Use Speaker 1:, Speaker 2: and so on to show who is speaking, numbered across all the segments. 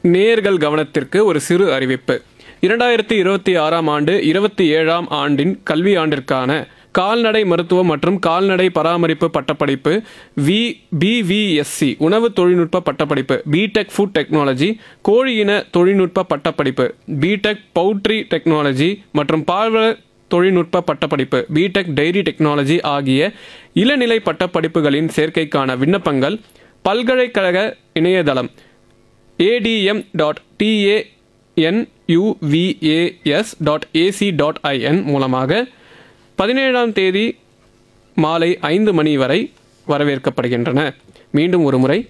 Speaker 1: நேயர்கள் கவனத்திற்கு ஒரு சிறு அறிவிப்பு. 2026ஆம் ஆண்டு 27ஆம் ஆண்டின் கல்வி ஆண்டிற்கான கால்நடை மருத்துவம் மற்றும் கால்நடை பராமரிப்பு பட்டப்படிப்பு பிவிஎஸ்சி உணவு தொழில்நுட்ப பட்டப்படிப்பு பிடெக் ஃபுட் டெக்னாலஜி கோழியின தொழில்நுட்ப பட்டப்படிப்பு பிடெக் பவுட்ரி டெக்னாலஜி மற்றும் பால்வள தொழில்நுட்ப பட்டப்படிப்பு பிடெக் டைரி டெக்னாலஜி ஆகிய இளநிலை பட்டப்படிப்புகளின் சேர்க்கைக்கான விண்ணப்பங்கள் பல்கலைக்கழக இணையதளம் adm.tanuvas.ac.in மூலமாக 17ஆம் தேதி மாலை 5 மணி வரை வரவேற்கப்படுகின்றன. மீண்டும் ஒரு முறை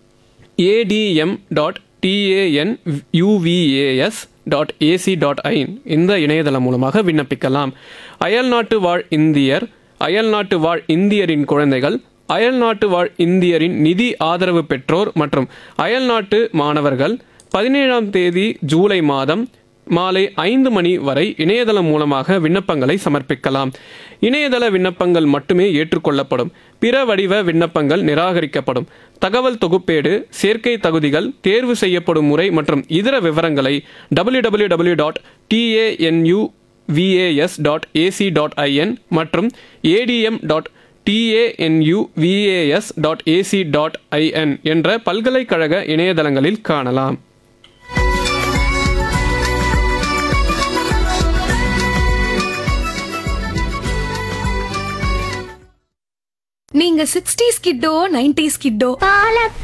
Speaker 1: adm.tanuvas.ac.in இந்த இணையதளம் மூலமாக விண்ணப்பிக்கலாம். அயல்நாட்டு வாழ் இந்தியர், அயல்நாட்டு வாழ் இந்தியரின் குழந்தைகள், அயல்நாட்டு வாழ் இந்தியரின் நிதி ஆதரவு பெற்றோர் மற்றும் அயல்நாட்டு மாணவர்கள் 17ஆம் தேதி ஜூலை மாதம் மாலை 5 மணி வரை இணையதளம் மூலமாக விண்ணப்பங்களை சமர்ப்பிக்கலாம். இணையதள விண்ணப்பங்கள் மட்டுமே ஏற்றுக்கொள்ளப்படும். பிற வடிவ விண்ணப்பங்கள் நிராகரிக்கப்படும். தகவல் தொகுப்பேடு, சேர்க்கை தகுதிகள், தேர்வு செய்யப்படும் முறை மற்றும் இதர விவரங்களை www.tanuvas.ac.in மற்றும் adm.tanuvas.ac.in என்ற பல்கலைக்கழக இணையதளங்களில் காணலாம்.
Speaker 2: நீங்க 60s கிட்டோ 90s கிட்டோ